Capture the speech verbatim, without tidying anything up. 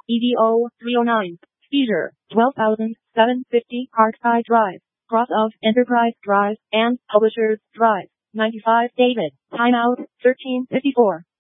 E D O three oh nine. Seizure, twelve thousand seven hundred fifty Parkside Drive, cross of Enterprise Drive and Publishers Drive, ninety-five David. Timeout, thirteen fifty-four.